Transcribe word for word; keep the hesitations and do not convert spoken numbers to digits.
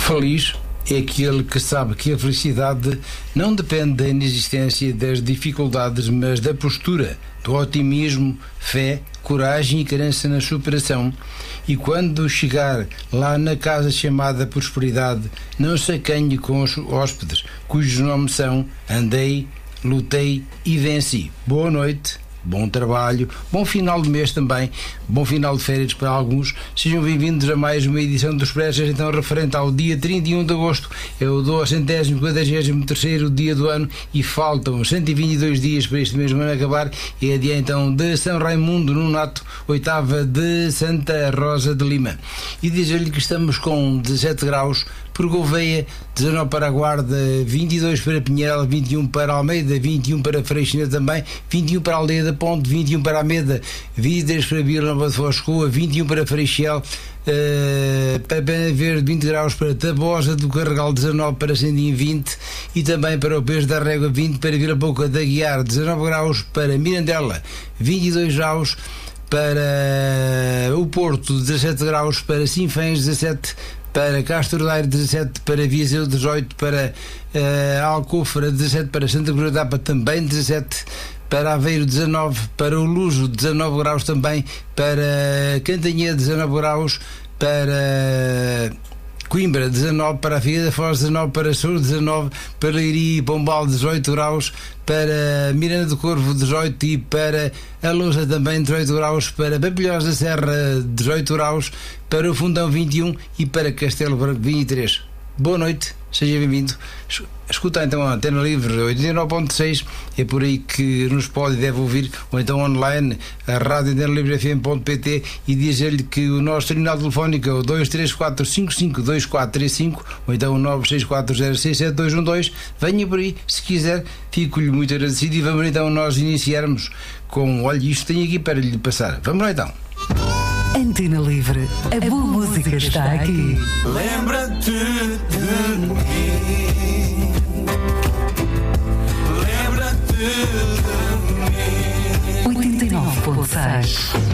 Feliz é aquele que sabe que a felicidade não depende da inexistência das dificuldades, mas da postura, do otimismo, fé, coragem e crença na superação. E quando chegar lá na casa chamada prosperidade, não se acanhe com os hóspedes, cujos nomes são andei, lutei e venci. Boa noite. Bom trabalho, bom final de mês também, bom final de férias para alguns. Sejam bem-vindos a mais uma edição dos Expressos, então referente ao dia trinta e um de agosto, é o duzentos e quadragésimo terceiro dia do ano e faltam cento e vinte e dois dias para este mesmo ano acabar. E é dia então de São Raimundo Nonato, oitava de Santa Rosa de Lima. E dizer-lhe que estamos com dezassete graus por Gouveia, dezanove para a Guarda, vinte e dois para Pinhel, vinte e um para Almeida, vinte e um para Freixina também, vinte e um para a Aldeia da Ponte, vinte e um para Ameda, vinte e três para Vila Nova de Foscoa, vinte e um para Freixel, uh, para Pena Verde, vinte graus para Tabosa do Carregal, dezanove para Sandim, vinte, e também para o Peixe da Régua, vinte para Vila Pouca da Guiar, dezanove graus para Mirandela, vinte e dois graus para o Porto, dezassete graus para Sinfãs, dezassete para Castro Daire, dezassete para Viseu, dezoito para uh, Alcofra, dezassete para Santa Cruz da Tapa, também dezassete para Aveiro, dezanove para o Luso, dezanove graus também para Cantanhede, dezanove graus para Coimbra, dezanove para a Figueira da Foz, dezanove para Sul, dezanove para Leiria e Pombal, dezoito graus para Miranda do Corvo, dezoito, e para a Lousa também dezoito graus, para Pampilhós da Serra, dezoito graus, para o Fundão, vinte e um, e para Castelo Branco, vinte e três. Boa noite, seja bem-vindo. Escuta então a Antena Livre oitenta e nove ponto seis, é por aí que nos pode e deve ouvir, ou então online, a rádio antena livre f m ponto p t, e dizer-lhe que o nosso terminal telefónico é o dois três quatro cinco cinco dois quatro três cinco, ou então o nove seis quatro zero seis sete dois um dois. Venha por aí, se quiser, fico-lhe muito agradecido, e vamos então nós iniciarmos com, olha, isto tenho aqui para lhe passar. Vamos lá então. Antena Livre, a boa música está aqui. Lembra-te de mim. Lembra-te de mim. oitenta e nove ponto seis